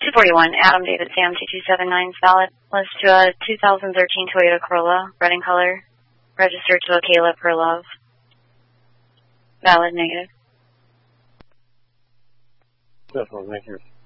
241, Adam David Sam 2279 is valid. List to a 2013 Toyota Corolla, red in color. Registered to a Kayla Perlov. Valid, negative. Definitely negative.